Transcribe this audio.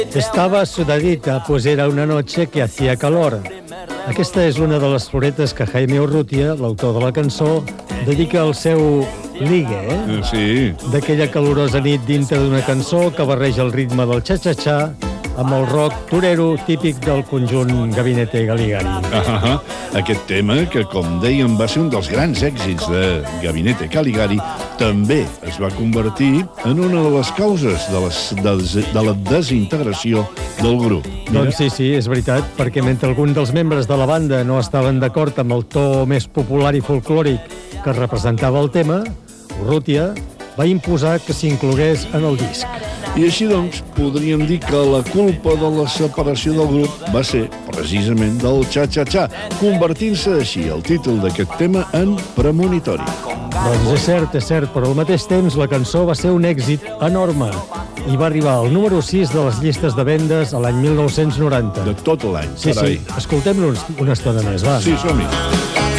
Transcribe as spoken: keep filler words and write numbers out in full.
Estaba sudadita, pues era una noche que hacía calor. Aquesta és una de les floretes que Jaime Urrutia, l'autor de la cançó, dedica al seu ligue, eh? Sí. D'aquella calorosa nit dintre d'una cançó que barreja el ritme del xa-xa-xa amb el rock torero típic del conjunt Gabinete Caligari. Ah, aquest tema, que com dèiem va ser un dels grans èxits de Gabinete Caligari, també es va convertir en una de les causes de, les, de, de la desintegració del grup. Mira. Doncs sí, sí, és veritat, perquè mentre alguns dels membres de la banda no estaven d'acord amb el to més popular i folclòric que representava el tema, Urrutia va imposar que s'inclogués en el disc. I així, doncs, podríem dir que la culpa de la separació del grup va ser precisament del xa-xa-xa, convertint-se així el títol d'aquest tema en premonitori. Doncs és cert, és cert, però al mateix temps la cançó va ser un èxit enorme i va arribar al número sis de les llistes de vendes a l'any mil nou-cents noranta. De tot l'any, Sí, carai. sí, escoltem-lo una estona més, va. Sí, som-hi.